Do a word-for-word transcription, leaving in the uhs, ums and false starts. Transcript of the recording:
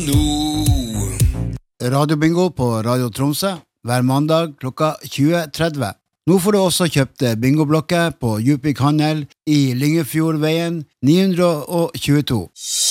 Radio Bingo på Radio Tromsø hver mandag klokka tjue tretti. Nå får du også kjøpt bingoblokker på Djupvik Handel i Lyngefjordveien ni hundre tjueto.